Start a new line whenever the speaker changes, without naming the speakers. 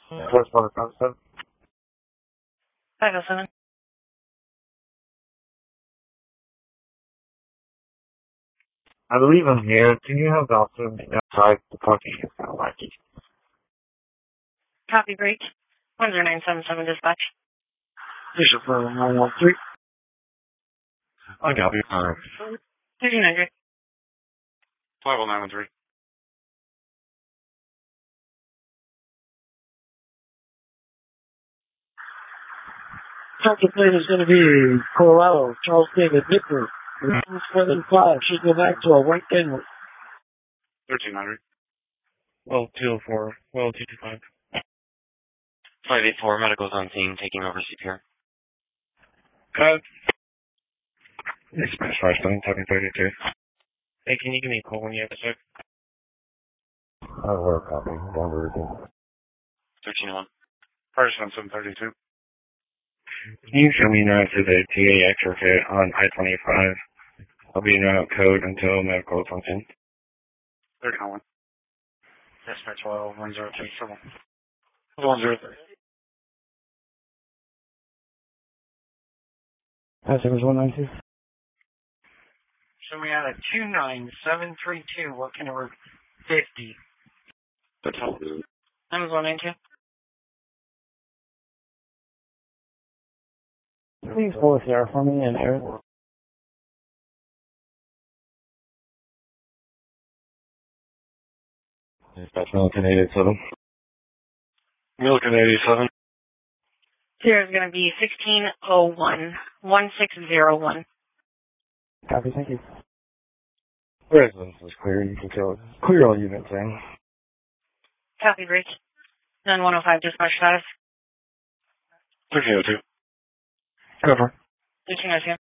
First one, concept.
507.
I believe I'm here. Do you have the option outside the parking? It's kind of wacky.
Copy break. 10977 dispatch.
Bishop for 113. I got you.
1300.
50913. Subject plate is going to be Colorado, Charles David Nicker. 775 should go back to a white Kenwood. 1300.
Well, 204. Well, 225.
584, medical's on scene, taking over CPR.
Code. Dispatch 5732. Hey, can you give me a call when you have a sec?
I will copy. Don't worry.
1301.
First on 732.
Can you show me now to the TA extrafit on I-25? I'll be in route code until medical is on scene.
1301. Dispatch 103. 103.
Passengers 192.
So we had a 29732 working over 50.
I'm 192.
Please hold here for me and Eric. Dispatch Milliken 87.
Milliken 87.
Here's going to be 1601. 1601.
Copy, thank you. Residence is clear. You can tell. Clear all units in.
Copy break. 9105 dispatch status.
1302.
Cover.
1302.